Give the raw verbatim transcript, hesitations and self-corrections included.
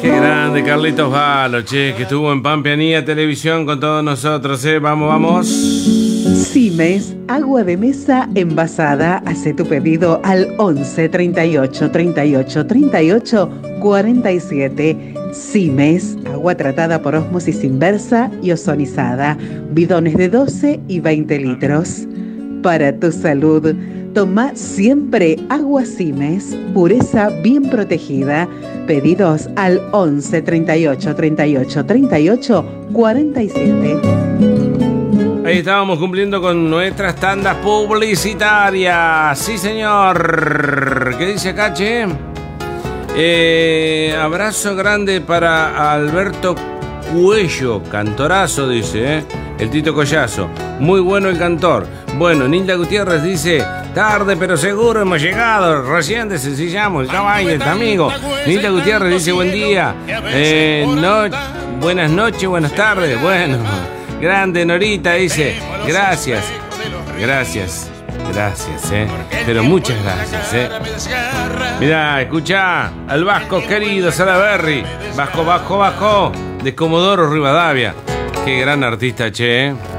Qué grande Carlitos Valo, che, que estuvo en Pampeanía Televisión con todos nosotros, eh. Vamos, vamos. Simes, agua de mesa envasada. Hace tu pedido al once treinta y ocho treinta y ocho treinta y ocho cuarenta y siete. Simes, agua tratada por ósmosis inversa y ozonizada. Bidones de doce y veinte litros. Para tu salud, toma siempre agua Simes, pureza bien protegida. Pedidos al once treinta y ocho treinta y ocho treinta y ocho cuarenta y siete. Ahí estábamos cumpliendo con nuestras tandas publicitarias. Sí, señor. ¿Qué dice acá, che? Eh, abrazo grande para Alberto Cuello, cantorazo, dice, ¿eh? El Tito Collazo. Muy bueno el cantor. Bueno, Nilda Gutiérrez dice, tarde pero seguro hemos llegado. Recién desensillamos. Ya vaya, amigo. Nilda Gutiérrez dice, buen día. Eh, no, buenas noches, buenas tardes. Bueno. Grande Norita dice, gracias, gracias, gracias, eh. Pero muchas gracias, eh. Mirá, escuchá al Vasco querido Salaberry, Vasco, Vasco, Vasco, de Comodoro Rivadavia. Qué gran artista, che, eh.